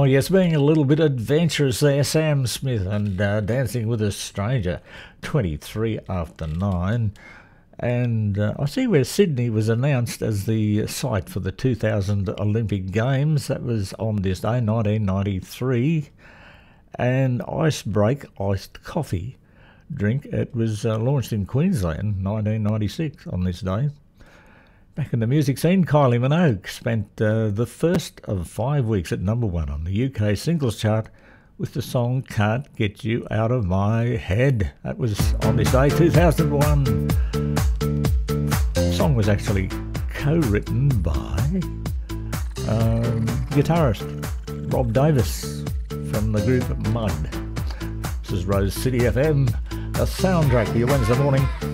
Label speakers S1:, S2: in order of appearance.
S1: yes, being a little bit adventurous there, Sam Smith and Dancing with a Stranger, 23 after 9. And I see where Sydney was announced as the site for the 2000 Olympic Games. That was on this day, 1993. And Ice Break Iced Coffee drink, it was launched in Queensland, 1996 on this day. Back in the music scene, Kylie Minogue spent the first of 5 weeks at number 1 on the UK singles chart with the song Can't Get You Out of My Head. That was on this day, 2001. The song was actually co-written by guitarist Rob Davis from the group Mud. This is Rose City FM, a soundtrack for your Wednesday morning.